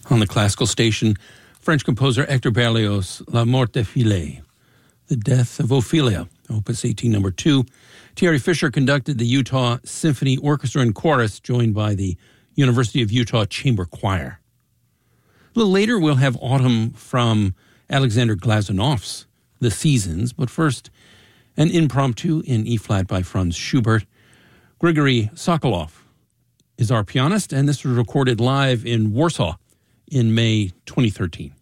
On the classical station, French composer Hector Berlioz' La Mort d'Ophélie, The Death of Ophelia, Opus 18, number 2. Thierry Fisher conducted the Utah Symphony Orchestra and Chorus, joined by the University of Utah Chamber Choir. A little later, we'll have Autumn from Alexander Glazonov's The Seasons, but first, an impromptu in E-flat by Franz Schubert. Grigory Sokolov is our pianist, and this was recorded live in Warsaw in May 2013.